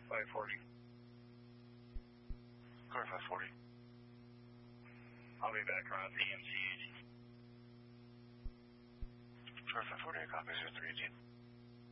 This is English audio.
540. Car 540. I'll be back around EMC 18. Car 540, copies, 318.